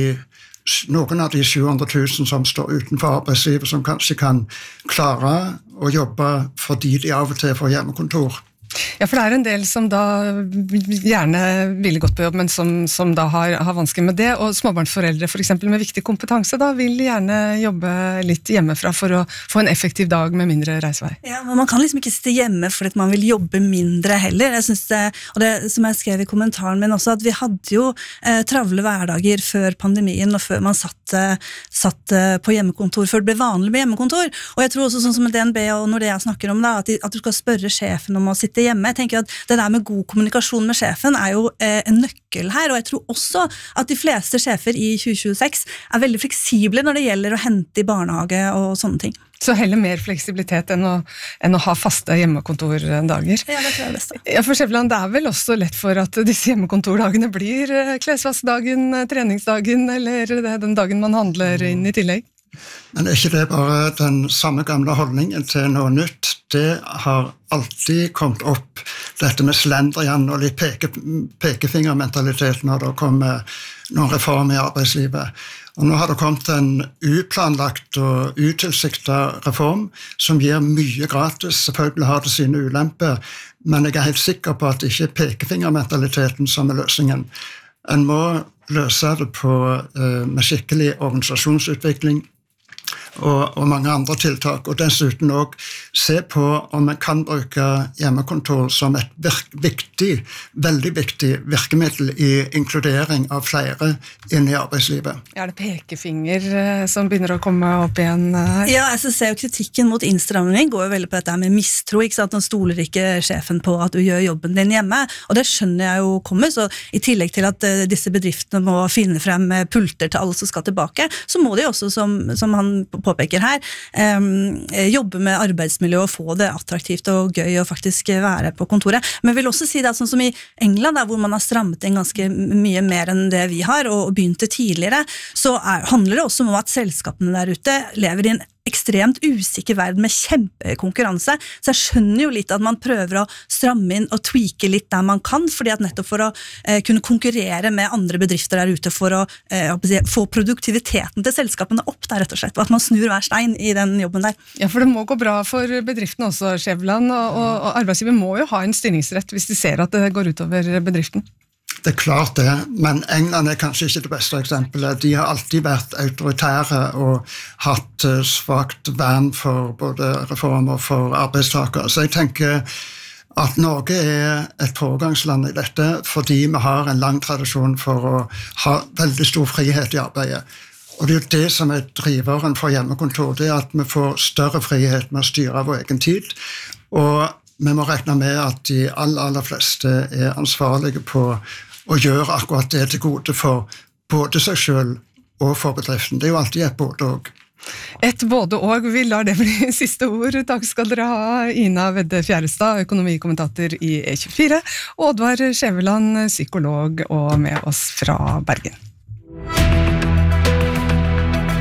noen av de 700 000 som står utenfor arbeidslivet, som kanskje kan klare å jobbe fordi de av og til får hjemmekontor. Ja, for det en del som da gjerne ville gått på jobb, men som da har vansker med det, og småbarnsforeldre for eksempel med viktig kompetanse da vil gjerne jobbe litt hjemmefra for å få en effektiv dag med mindre reisevei. Ja, men man kan liksom ikke sitte hjemme fordi man vil jobbe mindre heller. Jeg synes og det som jeg skrev i kommentaren min også, at vi hadde jo travle hverdager før pandemien, og før man satt på hjemmekontor, før det ble vanlig med hjemmekontor. Og jeg tror også sånn som DNB og Nordea snakker om da, at du skal spørre sjefen om å sitte hjemme. Jeg tenker at det der med god kommunikasjon med sjefen jo en nøkkel her, og jeg tror også at de fleste sjefer i 2026 veldig fleksible når det gjelder å hente i barnehage og sånne ting. Så heller mer fleksibilitet enn å ha faste hjemmekontordager. Ja, det tror jeg er best. Ja, for Skjæveland, det vel også lett for at disse hjemmekontordagene blir klesvaskdagen, treningsdagen, eller den dagen man handler inn i tillegg. Men ikke det bare den samme gamle holdningen til noe nytt? Det har alltid kommet opp, dette med slendrian og litt pekefingermentalitet når det kommer noen reformer i arbeidslivet. Og nå har det kommet en uplanlagt og utilsiktet reform som gir mye gratis. Selvfølgelig har det sine ulemper, men jeg helt sikker på at det ikke pekefingermentaliteten som løsningen. En må løse det med skikkelig organisasjonsutvikling, og mange andre tiltak, og dessuten også se på om man kan bruke hjemmekontor som et veldig viktig virkemiddel i inkludering av flere inn i arbeidslivet. Ja, det pekefinger som begynner å komme opp igjen her? Ja, jeg ser jo kritikken mot innstramning går jo veldig på dette med mistro, ikke sant? Nå stoler ikke sjefen på at du gjør jobben din hjemme, og det skjønner jeg jo kommer, så i tillegg til at disse bedriftene må finne frem pulter til alle som skal tilbake, så må de også, som han påpeker her, jobbe med arbeidsmiljø og få det attraktivt og gøy å faktisk være på kontoret. Men jeg vil også si det sånn som i England, hvor man har strammet inn ganske mye mer enn det vi har, og begynte tidligere, så handler det også om at selskapene der ute lever i en ekstremt usikker verden med kjempekonkurranse, så jeg skjønner jo litt at man prøver å stramme inn og tweake litt der man kan, fordi at nettopp for å kunne konkurrere med andre bedrifter der ute for å få produktiviteten til selskapene opp der rett og slett, og at man snur hver stein i den jobben der. Ja, for det må gå bra for bedriften også, Skjæveland, og arbeidsgiver må jo ha en styringsrett hvis de ser at det går utover bedriften. Det klart det, men England kanskje ikke det beste eksempelet. De har alltid vært autoritære og hatt svagt vern for både reformer og for arbeidstakere. Så jeg tenker at Norge et foregangsland i dette, fordi vi har en lang tradisjon for å ha veldig stor frihet i arbeidet. Og det jo det som driveren for hjemmekontor, det at vi får større frihet med å styre vår egen tid, og vi må regne med at de aller fleste ansvarlige på å gjøre akkurat det til gode for både seg selv og for bedriften. Det jo alltid et både og. Et både og, vi lar det bli siste ord. Takk skal dere ha, Ina Vedde Fjærestad, økonomikommentator i E24, og Oddvar Skjæveland, psykolog og med oss fra Bergen.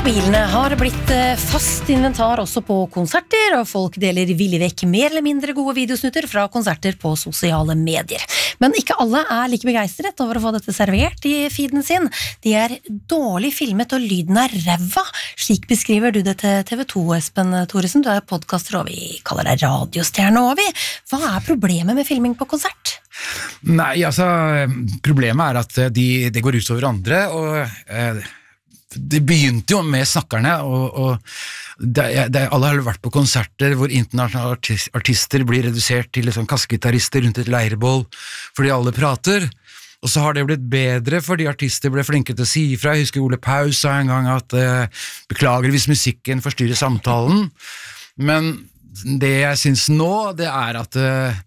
Mobilene har blitt fast inventar også på konserter, og folk deler villig vekk mer eller mindre gode videosnutter fra konserter på sosiale medier. Men ikke alle like begeistret over å få dette servert i feeden sin. De dårlig filmet og lyden ræva. Slik beskriver du det til TV 2, Espen Thoresen. Du podcaster og vi kaller deg radiostjerne over. Hva problemet med filming på konsert? Nei, altså, problemet at det går ut over andre, og det begynte jo med snakkerne, og alle har vært på konserter hvor internasjonale artister blir redusert til kassegitarister rundt et leirbål fordi alle prater, og så har det blitt bedre fordi artister ble flinke til å si ifra. Jeg husker Ole Paus sa en gang at beklager hvis musikken forstyrrer samtalen, men det jeg synes nå, det at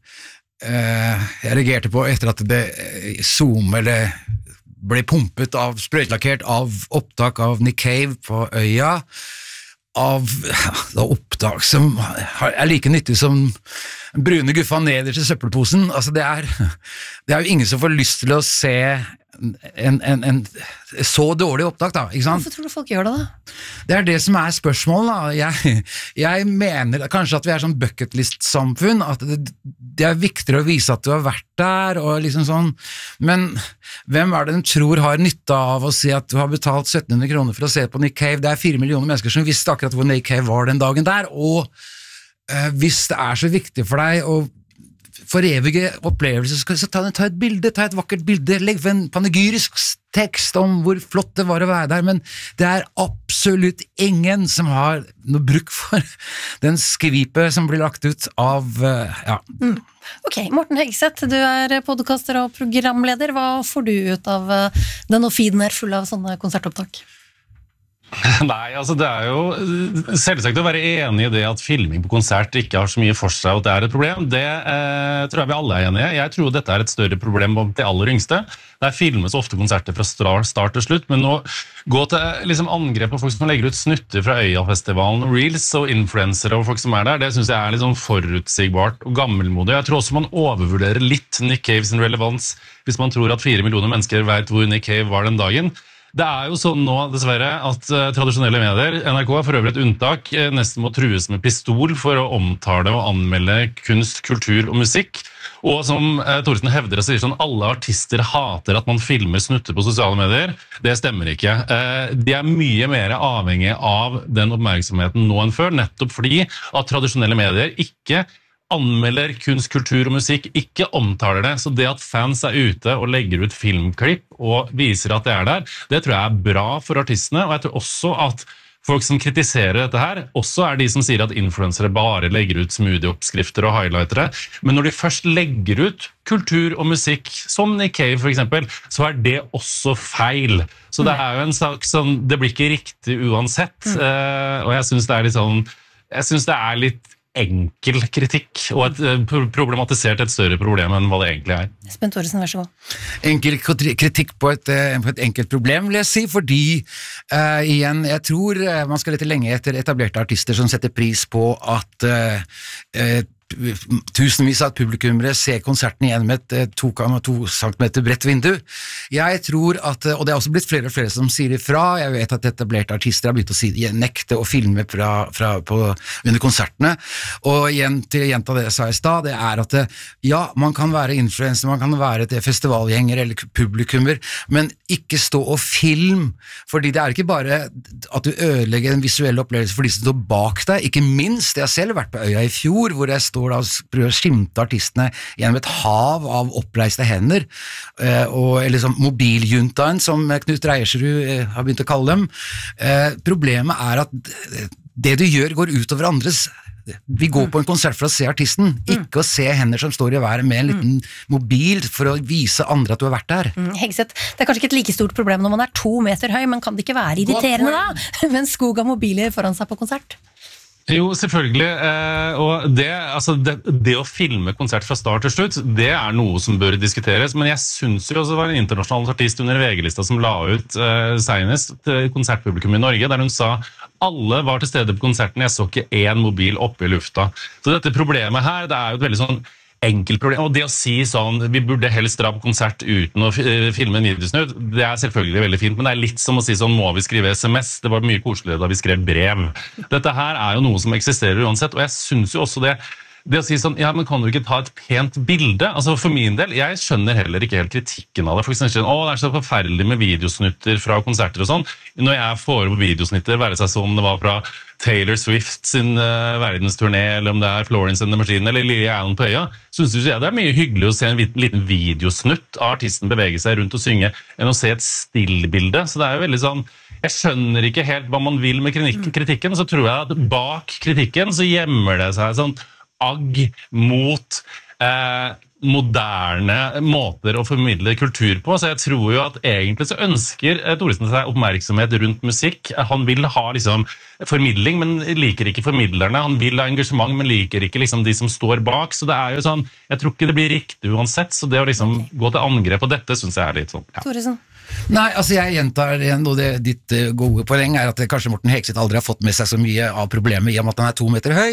jeg reagerte på etter at det Zoom eller ble pumpet sprøytelakkert av opptak av Nick Cave på Øya, av opptak som like nyttig som brune guffa nederst i søppelposen. Altså det jo ingen som får lyst til å se en så dårlig opptak da, ikke sant? Hvorfor tror du folk gjør det da? Det det som spørsmålet da. Jeg mener kanskje at vi sånn bucketlist-samfunn, at det viktigere å vise at du har vært der, og liksom sånn, men hvem det du tror har nytte av å si at du har betalt 1700 kroner for å se på Nick Cave? Det 4 millioner mennesker som visste akkurat hvor Nick Cave var den dagen der, og hvis det så viktig for deg å forevige opplevelser, så ta et bilde, ta et vakkert bilde, legg for en panegyrisk tekst om hvor flott det var å være der, men det absolutt ingen som har noe bruk for den skvipet som blir lagt ut av, ja. Ok, Morten Hegseth, du podcaster og programleder. Hva får du ut av den, og feeden full av sånne konsertopptak? Nei, altså det jo selvsagt å være enig i det at filming på konsert ikke har så mye for seg, og at det et problem. Det tror jeg vi alle enige i. Jeg tror dette et større problem om de aller yngste. Det filmes ofte konserter fra start til slutt, men å gå til liksom angrep på folk som legger ut snutter fra Øyafestivalen, reels og influencere og folk som der, det synes jeg litt sånn forutsigbart og gammelmodig. Jeg tror også man overvurderer litt Nick Caves relevans hvis man tror at 4 millioner mennesker vet hvor Nick Cave var den dagen. Det jo sånn nå, dessverre, at tradisjonelle medier, NRK for øvrig et unntak, nesten må trues med pistol for å omtale og anmelde kunst, kultur og musikk. Og som Thoresen hevder, sier sånn, alle artister hater at man filmer snutter på sosiale medier. Det stemmer ikke. De mye mer avhengige av den oppmerksomheten nå enn før, nettopp fordi at tradisjonelle medier ikke anmelder kunst, kultur og musikk, ikke omtaler det. Så det at fans ute og legger ut filmklipp og viser at det der, det tror jeg bra for artistene, og jeg tror også at folk som kritiserer dette her, også de som sier at influencere bare legger ut smoothie-oppskrifter og highlightere, men når de først legger ut kultur og musikk, som Nick Cave for eksempel, så det også feil. Så det jo en sak som, det blir ikke riktig uansett, og jeg synes det litt sånn, jeg synes det litt enkel kritikk, og problematisert et større problem enn hva det egentlig Espen Thoresen, vær så god. Enkel kritikk på et enkelt problem, vil jeg si, fordi igjen, jeg tror man skal lete lenge etter etablerte artister som setter pris på at tusenvis av publikummere ser konserten igjen med et 2,2 cm bredt vindu. Jeg tror at, og det også blitt flere og flere som sier ifra, jeg vet at etablerte artister har begynt å nekte å filme under konsertene, og igjen til å gjenta det jeg sa i sted, det at ja, man kan være influencer, man kan være et festivalgjenger eller publikummer, men ikke stå og film, fordi det ikke bare at du ødelegger en visuell opplevelse for de som står bak deg, ikke minst, jeg har selv vært på Øya i fjor, hvor jeg står da og prøver å skimte artistene gjennom et hav av oppreiste hender, eller som mobiljuntaen, som Knut Reiersrud har begynt å kalle dem. Problemet at det du gjør går utover andres. Vi går på en konsert for å se artisten, ikke å se hender som står i været med en liten mobil for å vise andre at du har vært der. Hegseth, det kanskje ikke et like stort problem når man 2 meter høy, men kan det ikke være irriterende da, med en skog av mobiler foran seg på konsert? Jo, selvfølgelig, og det å filme konsert fra start til slutt, det noe som bør diskuteres, men jeg synes jo også det var en internasjonal artist under VG-lista som la ut senest til konsertpublikum i Norge, der hun sa alle var til stede på konserten, jeg så ikke én mobil oppe i lufta. Så dette problemet her, det jo et veldig sånn enkelt problem. Og det å si sånn, vi burde helst dra på konsert uten å filme en videosnutt, det selvfølgelig veldig fint, men det litt som å si sånn, må vi skrive SMS? Det var mye koseligere da vi skrev brev. Dette her jo noe som eksisterer uansett, og jeg synes jo også det å si sånn, ja, men kan du ikke ta et pent bilde? Altså for min del, jeg skjønner heller ikke helt kritikken av det. For eksempel, det så forferdelig med videosnutter fra konserter og sånn. Når jeg får på videosnutter, være seg som det var fra Taylor Swift sin verdensturné, eller om det Florence and the Machine, eller Lily Allen på øya, synes jeg det mye hyggelig å se en liten videosnutt av artisten bevege seg rundt og synge, enn å se et stillbilde. Så det jo veldig sånn, jeg skjønner ikke helt hva man vil med kritikken, så tror jeg at bak kritikken så gjemmer det seg sånn agg mot moderne måter å formidle kultur på, så jeg tror jo at egentlig så ønsker Thoresen seg oppmerksomhet rundt musikk. Han vil ha liksom formidling, men liker ikke formidlerne. Han vil ha engasjement, men liker ikke liksom de som står bak. Så det jo sånn, jeg tror ikke det blir riktig uansett, så det å liksom gå til angrep på dette synes jeg litt sånn. Ja. Thoresen? Nei, altså jeg gjentar igjen, og ditt gode poeng at kanskje Morten Hegseth aldri har fått med seg så mye av problemet i og med at han 2 meter høy.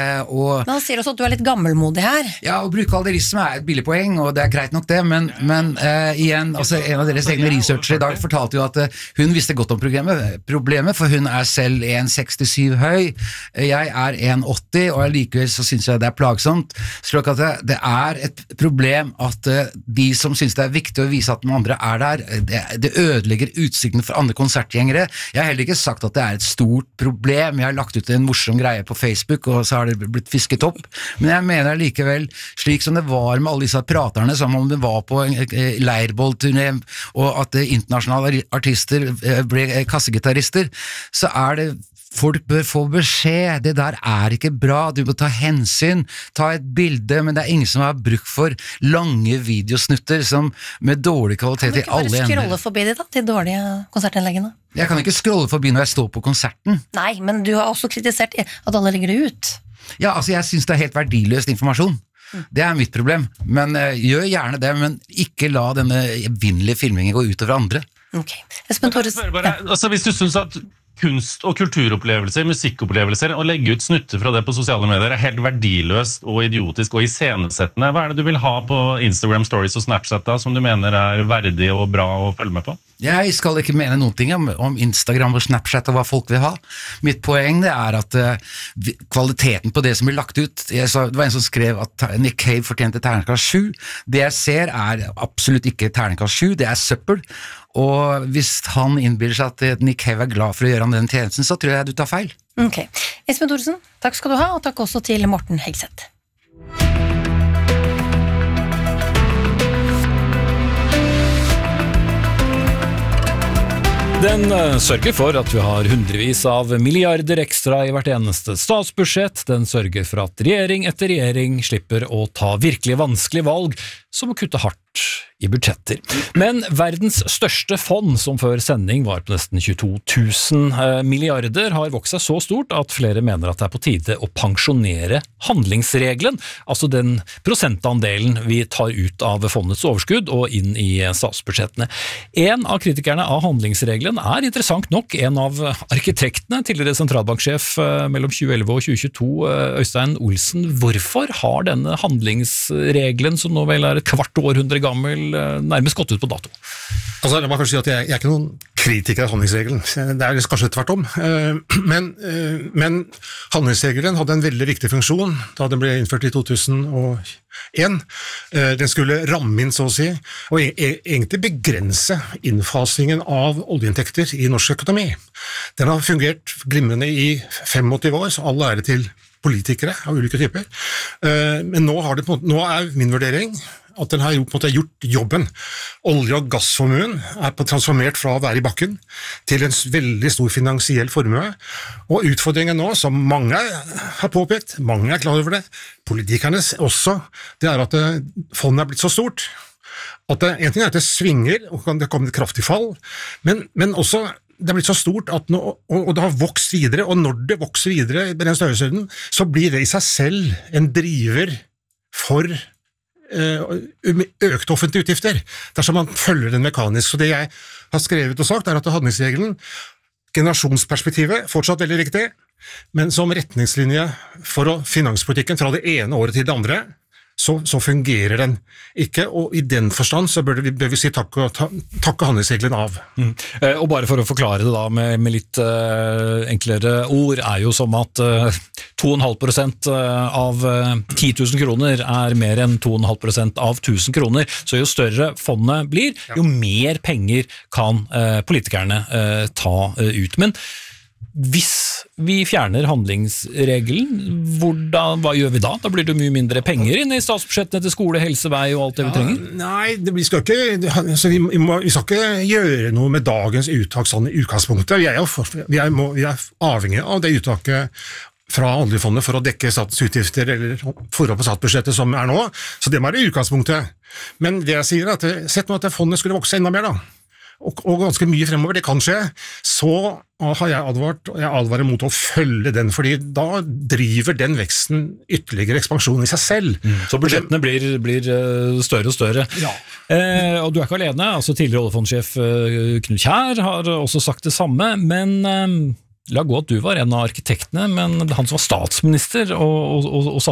Men han sier også at du litt gammelmodig her. Ja, å bruke alderisme et billig poeng, og det greit nok det, men igjen, altså en av deres egne researcher i dag fortalte jo at hun visste godt om problemet, for hun selv 1,67 høy, jeg 1,80, og likevel så synes jeg det plagsomt, slik at det et problem at de som synes det viktig å vise at de andre der, det ødelegger utsikten for andre konsertgjengere. Jeg har heller ikke sagt at det et stort problem. Jeg har lagt ut en morsom greie på Facebook, og så har det blitt fisket opp. Men jeg mener likevel, slik som det var med alle disse praterne, som om det var på en leirbollturné, og at internasjonale artister ble kassegitarrister, så det folk bør få beskjed, det der ikke bra, du må ta hensyn, ta et bilde, men det ingen som har bruk for lange videosnutter som med dårlig kvalitet i alle ender. Kan du ikke bare scrolle forbi det da, til dårlige konsertinnleggene? Jeg kan ikke scrolle forbi når jeg står på konserten. Nei, men du har også kritisert at alle legger det ut. Ja, altså jeg synes det helt verdiløst informasjon. Det mitt problem, men gjør gjerne det, men ikke la denne evinnelige filmingen gå ut over andre. Ok, Espen Thoresen. Altså hvis du synes at kunst- og kulturopplevelser, musikkopplevelser, og legge ut snutter fra det på sosiale medier helt verdiløst og idiotisk og iscenesettende. Hva det du vil ha på Instagram Stories og Snapchat da, som du mener verdig og bra å følge med på? Jeg skal ikke mene noen ting om Instagram og Snapchat og hva folk vil ha. Mitt poeng at kvaliteten på det som blir lagt ut, det var en som skrev at Nick Cave fortjente terningkast 7. Det jeg ser absolutt ikke terningkast 7, det søppel. Og hvis han innbiller seg at Nick Cave glad for å gjøre han den tjenesten, så tror jeg du tar feil. Ok. Espen Thoresen, takk skal du ha, og takk også til Morten Hegseth. Den sørger for at vi har hundrevis av milliarder ekstra i hvert eneste statsbudsjett. Den sørger for at regjering etter regjering slipper å ta virkelig vanskelige valg, som å kutte hardt i budsjetter. Men verdens største fond, som før sending var på nesten 22 000 milliarder, har vokst seg så stort at flere mener at det på tide å pensjonere handlingsregelen, altså den prosentandelen vi tar ut av fondets overskudd og inn i statsbudsjettene. En av kritikerne av handlingsregelen interessant nok en av arkitektene, tidligere sentralbanksjef mellom 2011 og 2022, Øystein Olsen. Hvorfor har denne handlingsregelen, som nå vel et kvart århundre gammel, nærmest gått ut på dato? Altså, la meg først si at jeg ikke noen kritiker av handlingsregelen. Det kanskje tvert om. Men handlingsregelen hadde en veldig viktig funksjon da den ble innført i 2001. Den skulle ramme inn, så å si, og egentlig begrense innfasingen av oljeinntekter i norsk økonomi. Den har fungert glimrende i 85 år, så all ære til politikere av ulike typer. Men nå min vurdering at den har gjort jobben. Olje- og gassformuen transformert fra å være i bakken til en veldig stor finansiell formue. Og utfordringen nå, som mange har påpekt, mange klar over det, politikerne også, det at fondet blitt så stort, at en ting at det svinger, og det kommer et kraftig fall, men også det blitt så stort at og det har vokst videre, og når det vokser videre med den størrelsesorden, så blir det i seg selv en driver for økte offentlige utgifter, dersom man følger den mekanisk. Så det jeg har skrevet og sagt at handlingsregelen, generasjonsperspektivet, fortsatt veldig viktig, men som retningslinje for finanspolitikken fra det ene året til det andre, så fungerer den ikke, og i den forstand så bør vi si takke handlingsregelen av. Og bare for å forklare det da med litt enklere ord, jo som at 2,5% av 10 000 kroner mer enn 2,5% av 1000 kroner, så jo større fondet blir, jo mer penger kan politikerne ta ut. Men hvis vi fjerner handlingsregelen, hva gjør vi da? Da blir det mye mindre penger inn i statsbudsjettene til skole, helse, vei og alt det vi trenger. Nei, vi skal ikke gjøre noe med dagens uttak sånn i utgangspunktet. Vi er avhengig av det uttaket fra oljefondet for å dekke statens utgifter eller forhold på statsbudsjettet som nå, så det må være utgangspunktet. Men det jeg sier at sett nå at fondet skulle vokse enda mer da, og ganske mye fremover, det kan skje, så har jeg advart, og jeg advarer mot å følge den, fordi da driver den veksten ytterligere ekspansjon i seg selv. Så budsjettene blir større og større. Ja. Og du ikke alene, altså tidligere oljefondsjef Knut Kjær har også sagt det samme, men la gå at du var en av arkitektene, men han som var statsminister og